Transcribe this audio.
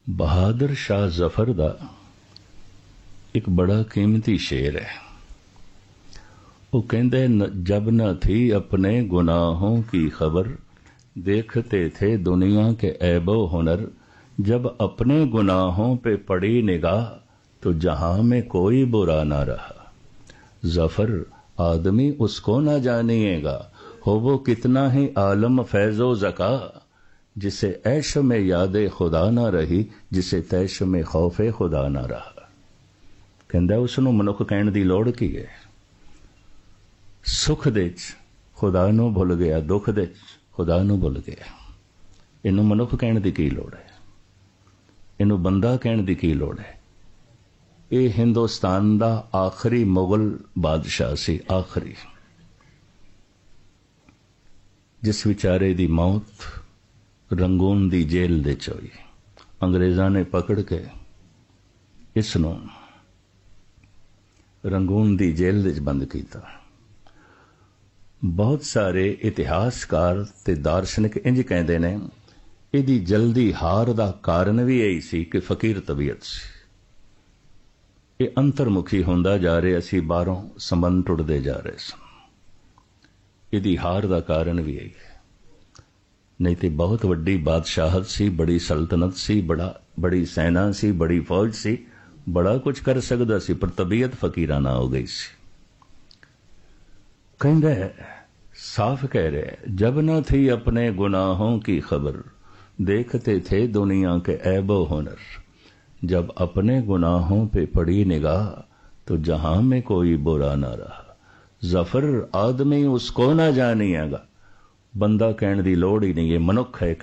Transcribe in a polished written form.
बहादुर शाह जफर का एक बड़ा कीमती शेर है। वो कहते जब न थी अपने गुनाहों की खबर, देखते थे दुनिया के ऐबो हुनर। जब अपने गुनाहों पे पड़ी निगाह, तो जहां में कोई बुरा ना रहा। जफर आदमी उसको ना जानिएगा, हो वो कितना ही आलम फैजो जका। जिसे ऐश में यादे खुदा ना रही, जिसे तैश में खौफे खुदा ना रहा। कहंदा उसनूं मनुख कहण दी लोड़ की है। सुख दे खुदा नूं भुल गया, दुख दे खुदा नूं भुल गया। इनू मनुख कहण दी की लोड़ है, इनू बंदा कहण दी की लोड़ है। ये हिंदुस्तान दा आखिरी मुगल बादशाह सी, आखिरी, जिस विचारे दी मौत रंगून दी जेल दे च होई। अंग्रेज़ां ने पकड़ के इसनूं रंगून दी जेल दे बंद कीता। बहुत सारे इतिहासकार ते दार्शनिक इंज कहते ने, इहदी जल्दी हार दा कारण भी यही सी कि फकीर तबीयत सी। ये अंतरमुखी होंदा जा रहा सी, बाहरों संबंध टुटदे जा रहे सन। इहदी हार दा कारण भी यही है। नहीं तो बहुत वड्डी बादशाहत सी, बड़ी सल्तनत सी, बड़ी सेना सी, बड़ी फौज सी, बड़ा कुछ कर सकदा सी, पर तबीयत फकीराना हो गई सी। कहंदा साफ कह रहे, जब न थी अपने गुनाहों की खबर, देखते थे दुनिया के ऐबो हुनर। जब अपने गुनाहों पे पड़ी निगाह, तो जहां में कोई बुरा ना रहा। जफर आदमी उसको ना जानिएगा, बंदा कहण दी लोड़ ही नहीं है, मनुख है।